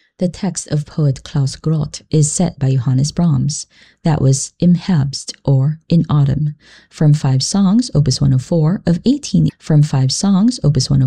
The text of poet Klaus Groth is set by Johannes Brahms. That was Im Herbst, or In Autumn, from 5 songs, opus 104 of 18, from 5 songs, opus 104